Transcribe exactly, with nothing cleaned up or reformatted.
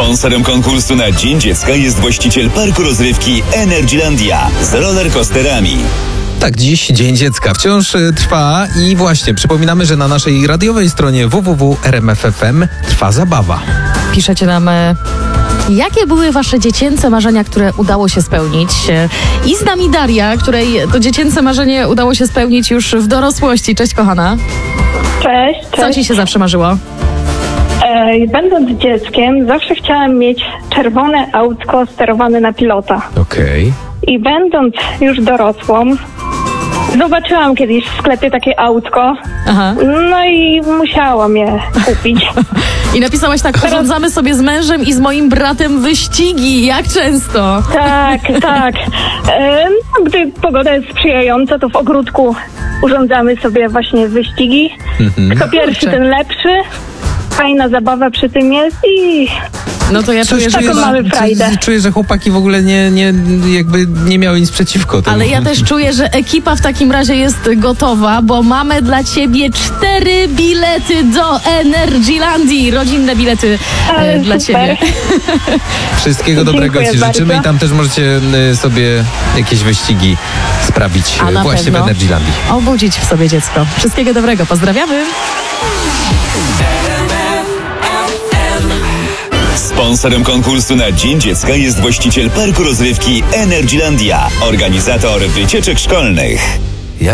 Sponsorem konkursu na Dzień Dziecka jest właściciel parku rozrywki Energylandia z rollercoasterami. Tak, dziś Dzień Dziecka wciąż y, trwa i właśnie przypominamy, że na naszej radiowej stronie w w w kropka r m f f m trwa zabawa. Piszecie nam, e, jakie były wasze dziecięce marzenia, które udało się spełnić? E, I z nami Daria, której to dziecięce marzenie udało się spełnić już w dorosłości. Cześć, kochana. Cześć, cześć. Co ci się zawsze marzyło? E, będąc dzieckiem, zawsze chciałam mieć czerwone autko sterowane na pilota. Okej. I będąc już dorosłą, zobaczyłam kiedyś w sklepie takie autko, Aha. no i musiałam je kupić. I napisałaś tak, urządzamy sobie z mężem i z moim bratem wyścigi. Jak często? Tak, tak. E, no, gdy pogoda jest sprzyjająca, to w ogródku urządzamy sobie właśnie wyścigi. Kto pierwszy, Kurczę. ten lepszy. Fajna zabawa przy tym jest i... No to ja Coś czuję, że... taką mamy frajdę. coś- Czuję, że chłopaki w ogóle nie, nie, jakby nie miały nic przeciwko temu. Ale ja też czuję, że ekipa w takim razie jest gotowa, bo mamy dla ciebie cztery bilety do Energylandii. Rodzinne bilety e, Ale dla super. ciebie. Wszystkiego dobrego Dziękuję ci życzymy bardzo. i tam też możecie y, sobie jakieś wyścigi sprawić A y, na właśnie pewno. w Energylandii. Obudzić w sobie dziecko. Wszystkiego dobrego. Pozdrawiamy. Sponsorem konkursu na Dzień Dziecka jest właściciel parku rozrywki Energylandia, organizator wycieczek szkolnych.